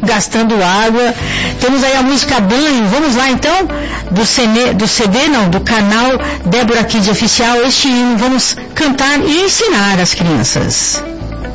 gastando água. Temos aí a música Banho. Vamos lá então, do canal Débora Kids Oficial, este hino. Vamos cantar e ensinar as crianças.